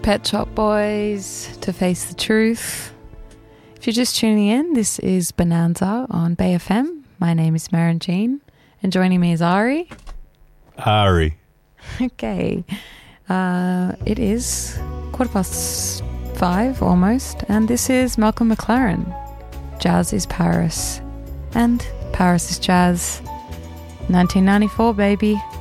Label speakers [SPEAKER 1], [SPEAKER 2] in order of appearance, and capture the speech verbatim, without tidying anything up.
[SPEAKER 1] Pet Shop Boys, To Face the Truth. If you're just tuning in, this is Bonanza on Bay F M. My name is Maren Jean, and joining me is Ari.
[SPEAKER 2] Ari.
[SPEAKER 1] Okay. Uh, it is quarter past five almost, and this is Malcolm McLaren. Jazz is Paris, and Paris is jazz. nineteen ninety-four, baby.